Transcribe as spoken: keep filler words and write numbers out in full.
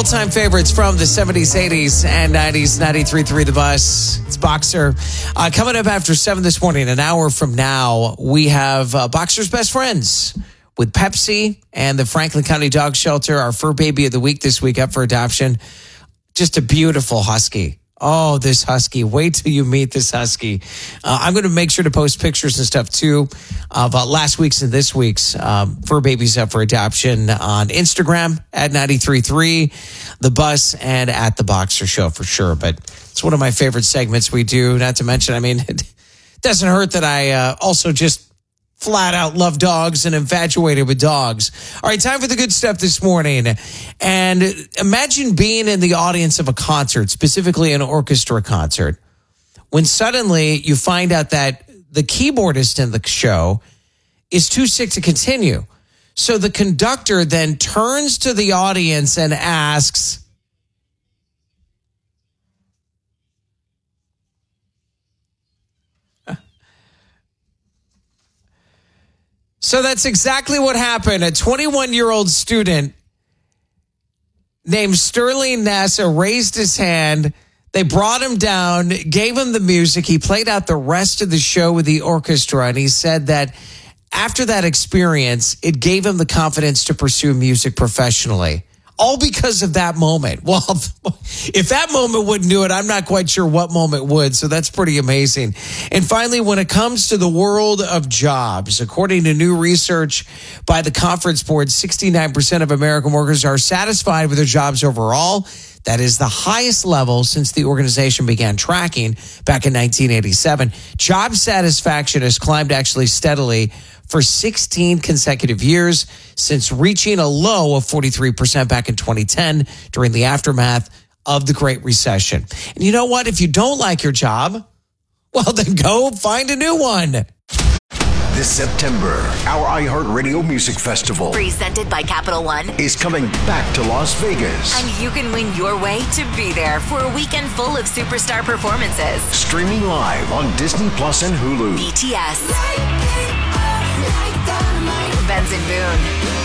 All-time favorites from the seventies, eighties, and nineties. ninety-three point three The Bus. It's Boxer. Uh, coming up after seven this morning, an hour from now, we have uh, Boxer's Best Friends with Pepsi and the Franklin County Dog Shelter. Our fur baby of the week this week up for adoption. Just a beautiful husky. Oh, this husky. Wait till you meet this husky. Uh, I'm going to make sure to post pictures and stuff, too, of uh, last week's and this week's um, fur babies up for adoption on Instagram at ninety-three point three The Bus, and at The Boxer Show for sure. But it's one of my favorite segments we do. Not to mention, I mean, it doesn't hurt that I uh, also just flat out love dogs and infatuated with dogs. All right, time for the good stuff this morning. And imagine being in the audience of a concert, specifically an orchestra concert, when suddenly you find out that the keyboardist in the show is too sick to continue. So the conductor then turns to the audience and asks, So that's exactly what happened. A twenty-one-year-old student named Sterling Nassa raised his hand. They brought him down, gave him the music. He played out the rest of the show with the orchestra, and he said that after that experience, it gave him the confidence to pursue music professionally. All because of that moment. Well, if that moment wouldn't do it, I'm not quite sure what moment would. So that's pretty amazing. And finally, when it comes to the world of jobs, according to new research by the Conference Board, sixty-nine percent of American workers are satisfied with their jobs overall. That is the highest level since the organization began tracking back in nineteen eighty-seven. Job satisfaction has climbed actually steadily for sixteen consecutive years, since reaching a low of forty-three percent back in twenty ten during the aftermath of the Great Recession. And you know what? If you don't like your job, well, then go find a new one. This September, our iHeartRadio Music Festival, presented by Capital One, is coming back to Las Vegas. And you can win your way to be there for a weekend full of superstar performances. Streaming live on Disney Plus and Hulu. B T S, Benson Boone,